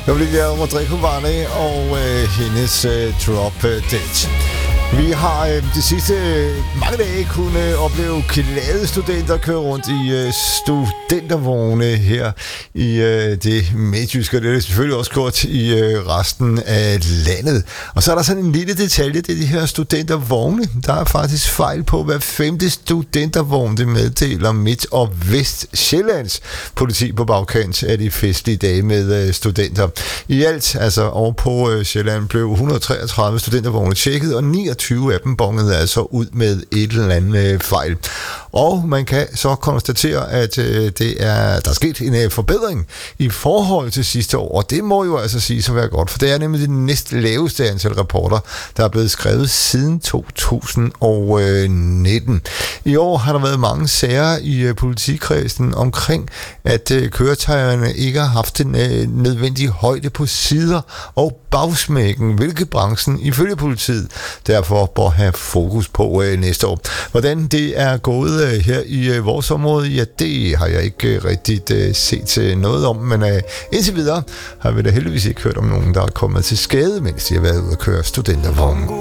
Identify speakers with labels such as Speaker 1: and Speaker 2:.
Speaker 1: Det bliver Rodrigo Varne og hendes drop date. Vi har de sidste mange dage kunne opleve glade studenter køre rundt i studentervogne her i det midtjyske, og det er selvfølgelig også gjort i resten af landet. Og så er der sådan en lille detalje, det er de her studentervogne. Der er faktisk fejl på hver 5. studentervogn, det meddeler Midt- og Vestsjællands politi på bagkant af de festlige dage med studenter. I alt, altså over på Sjælland, blev 133 studentervogne tjekket, og 29 af dem bongede altså ud med et eller andet fejl. Og man kan så konstatere, at der er sket en forbedring i forhold til sidste år, og det må jo altså sige så være godt, for det er nemlig det næst laveste antal rapporter, der er blevet skrevet siden 2019. I år har der været mange sager i politikredsen omkring, at køretøjerne ikke har haft den nødvendige højde på sider og bagsmækken, hvilket branchen ifølge politiet derfor bør have fokus på næste år. Hvordan det er gået her i vores område, ja, det har jeg ikke rigtig set noget om, men indtil videre har vi da heldigvis ikke hørt om nogen, der er kommet til skade, mens de har været ude at køre studentervogn.